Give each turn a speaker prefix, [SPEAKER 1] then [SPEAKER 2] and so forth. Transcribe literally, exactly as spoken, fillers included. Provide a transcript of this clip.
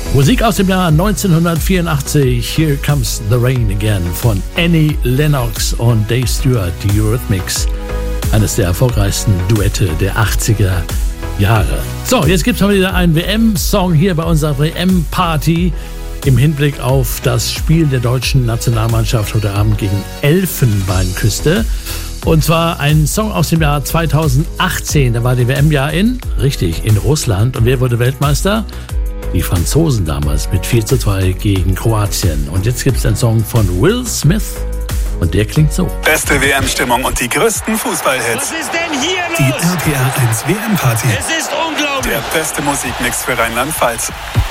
[SPEAKER 1] Musik aus dem Jahr neunzehnhundertvierundachtzig. Here Comes the Rain Again von Annie Lennox und Dave Stewart, die Eurythmics. Eines der erfolgreichsten Duette der achtziger Jahre. So, jetzt gibt es mal wieder einen W M-Song hier bei unserer W M-Party im Hinblick auf das Spiel der deutschen Nationalmannschaft heute Abend gegen Elfenbeinküste. Und zwar ein Song aus dem Jahr zweitausendachtzehn. Da war die W M ja in, richtig, in Russland. Und wer wurde Weltmeister? Die Franzosen damals mit vier zu zwei gegen Kroatien. Und jetzt gibt es einen Song von Will Smith und der klingt so.
[SPEAKER 2] Beste W M-Stimmung und die größten Fußballhits.
[SPEAKER 3] Was ist denn hier los?
[SPEAKER 2] Die R P R eins W M-Party.
[SPEAKER 3] Es ist unglaublich.
[SPEAKER 2] Der beste Musikmix für Rheinland-Pfalz.